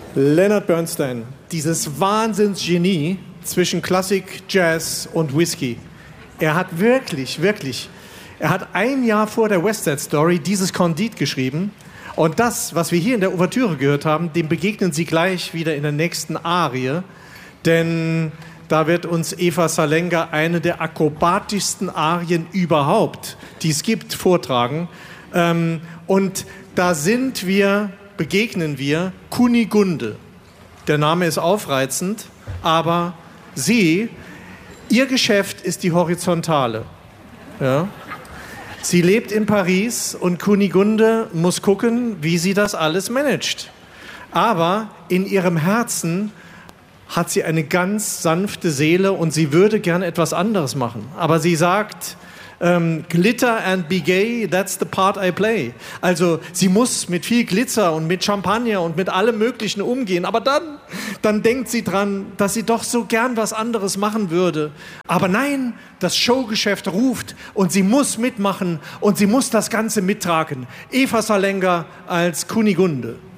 Leonard Bernstein, dieses Wahnsinnsgenie zwischen Klassik, Jazz und Whisky. Er hat er hat ein Jahr vor der West Side Story dieses Candide geschrieben. Und das, was wir hier in der Ouvertüre gehört haben, dem begegnen Sie gleich wieder in der nächsten Arie. Denn da wird uns Eva Salenga eine der akrobatischsten Arien überhaupt, die es gibt, vortragen. Und da begegnen wir Kunigunde. Der Name ist aufreizend, aber ihr Geschäft ist die Horizontale. Ja? Sie lebt in Paris und Kunigunde muss gucken, wie sie das alles managt. Aber in ihrem Herzen hat sie eine ganz sanfte Seele und sie würde gern etwas anderes machen. Aber sie sagt, Glitter and be gay, that's the part I play. Also sie muss mit viel Glitzer und mit Champagner und mit allem Möglichen umgehen. Aber dann denkt sie dran, dass sie doch so gern was anderes machen würde. Aber nein, das Showgeschäft ruft und sie muss mitmachen und sie muss das Ganze mittragen. Eva Salenga als Kunigunde.